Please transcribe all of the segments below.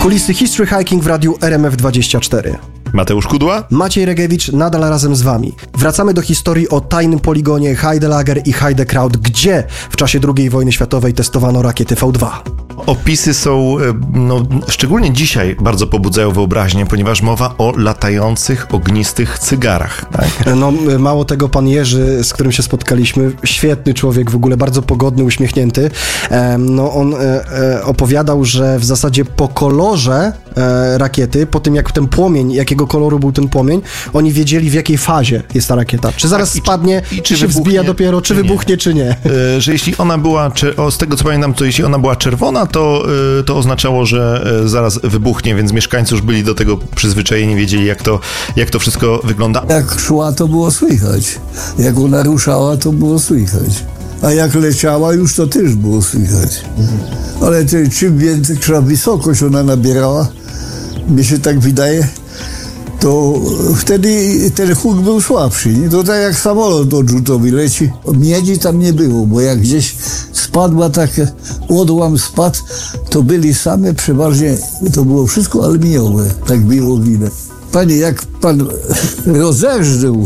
Kulisy History Hiking w radiu RMF24. Mateusz Kudła, Maciej Regewicz nadal razem z wami. Wracamy do historii o tajnym poligonie Heidelager i Heidekraut, gdzie w czasie II wojny światowej testowano rakiety V2. Opisy są, szczególnie dzisiaj bardzo pobudzają wyobraźnię, ponieważ mowa o latających, ognistych cygarach. Tak? Mało tego, pan Jerzy, z którym się spotkaliśmy, świetny człowiek, w ogóle bardzo pogodny, uśmiechnięty. On opowiadał, że w zasadzie po kolorze rakiety, po tym jak ten płomień, jakiego koloru był ten płomień, oni wiedzieli, w jakiej fazie jest ta rakieta. Czy zaraz spadnie, czy się wzbija dopiero, czy wybuchnie, czy nie. Że jeśli ona była, z tego co pamiętam, to jeśli ona była czerwona, to oznaczało, że zaraz wybuchnie, więc mieszkańcy już byli do tego przyzwyczajeni, wiedzieli, jak to wszystko wygląda. Jak szła, to było słychać. Jak ona ruszała, to było słychać. A jak leciała, już to też było słychać. Ale czym większa wysokość ona nabierała, mi się tak wydaje, to wtedy ten huk był słabszy. Nie? To tak jak samolot odrzutowy leci. Miedzi tam nie było, bo jak gdzieś spadła, tak odłam spadł, to byli same przeważnie, to było wszystko aluminiowe, tak było widać. Panie, jak pan rozerżnął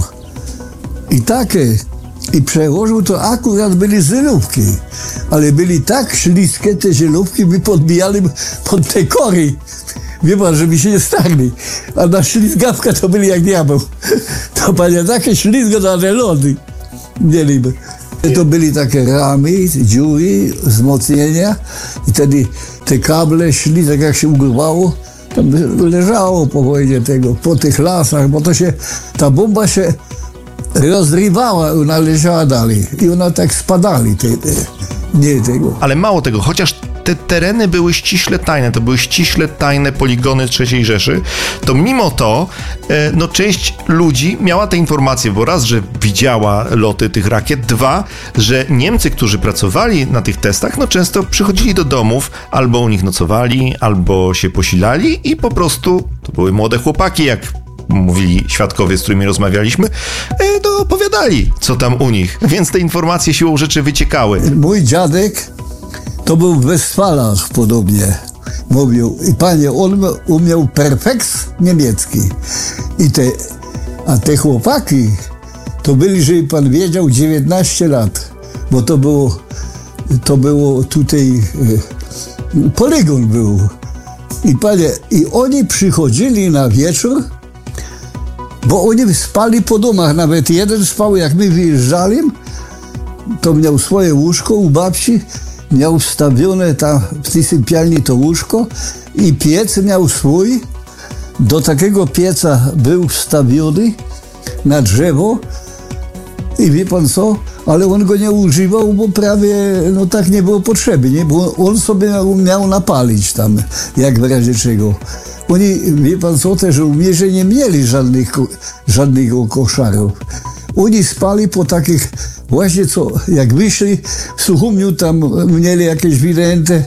i przełożył, to akurat byli żelówki, ale byli tak śliskie te żelówki, my podbijali pod te kory. Wie pan, żeby się nie stagli. A na ślizgawka to byli jak diabeł. To panie, takie ślizgotane lody mieliby. To byli takie ramy, dziury, wzmocnienia i wtedy te kable szli, tak jak się ugrywało, tam leżało po wojnie tego, po tych lasach, bo ta bomba się rozrywała, ona leżała dalej i ona tak spadali, nie tego. Ale mało tego, chociaż te tereny były ściśle tajne, to były ściśle tajne poligony III Rzeszy, to mimo to część ludzi miała te informacje, bo raz, że widziała loty tych rakiet, dwa, że Niemcy, którzy pracowali na tych testach, często przychodzili do domów, albo u nich nocowali, albo się posilali i po prostu, to były młode chłopaki, jak mówili świadkowie, z którymi rozmawialiśmy, to opowiadali, co tam u nich, więc te informacje siłą rzeczy wyciekały. Mój dziadek to był w Westfalach podobnie, mówił. I panie, on umiał perfekt niemiecki. A te chłopaki to byli, żeby pan wiedział, 19 lat. Bo to było tutaj, poligon był. I panie, oni przychodzili na wieczór, bo oni spali po domach. Nawet jeden spał, jak my wyjeżdżali, to miał swoje łóżko u babci, miał wstawione tam w tej sypialni to łóżko i piec miał swój. Do takiego pieca był wstawiony na drzewo i wie pan co? Ale on go nie używał, bo prawie tak nie było potrzeby, nie? Bo on sobie miał napalić tam, jak w razie czego. Oni, wie pan co, też żołnierze nie mieli żadnych koszarów. Oni spali po takich, właśnie co, jak wyszli w Suchumiu, tam mieli jakieś winęte,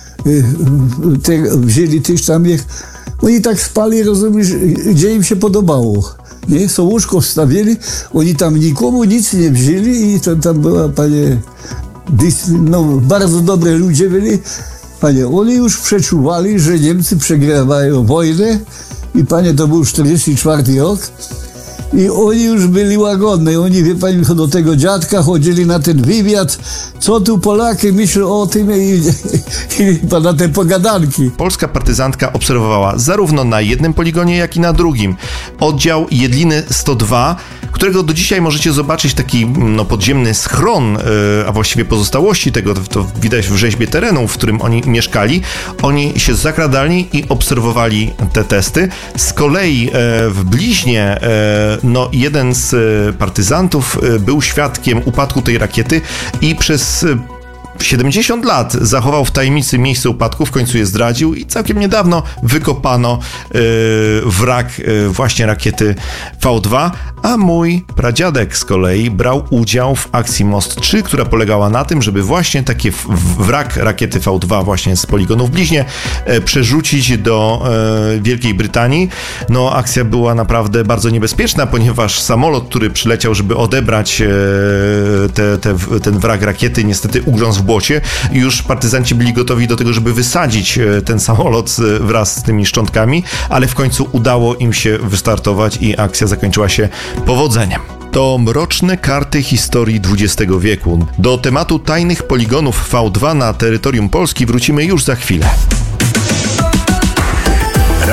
wzięli też tam ich. Oni tak spali, rozumiesz, gdzie im się podobało. Nie? So łóżko wstawili, oni tam nikomu nic nie wzięli i tam była, panie, bardzo dobre ludzie byli. Panie, oni już przeczuwali, że Niemcy przegrywają wojnę i panie, to był 44 rok. I oni już byli łagodni. Oni, wie pani, do tego dziadka chodzili na ten wywiad. Co tu Polaki myślą o tym i na te pogadanki. Polska partyzantka obserwowała zarówno na jednym poligonie, jak i na drugim. Oddział Jedliny 102, którego do dzisiaj możecie zobaczyć taki podziemny schron, a właściwie pozostałości tego, to widać w rzeźbie terenu, w którym oni mieszkali. Oni się zakradali i obserwowali te testy. Z kolei w Bliźnie jeden z partyzantów był świadkiem upadku tej rakiety i przez 70 lat zachował w tajemnicy miejsce upadku, w końcu je zdradził i całkiem niedawno wykopano wrak właśnie rakiety V2, a mój pradziadek z kolei brał udział w akcji Most 3, która polegała na tym, żeby właśnie taki wrak rakiety V2 właśnie z poligonu w Bliźnie przerzucić do Wielkiej Brytanii. No, akcja była naprawdę bardzo niebezpieczna, ponieważ samolot, który przyleciał, żeby odebrać ten wrak rakiety, niestety ugrzązł w błocie i już partyzanci byli gotowi do tego, żeby wysadzić ten samolot wraz z tymi szczątkami, ale w końcu udało im się wystartować i akcja zakończyła się powodzeniem. To mroczne karty historii XX wieku. Do tematu tajnych poligonów V2 na terytorium Polski wrócimy już za chwilę.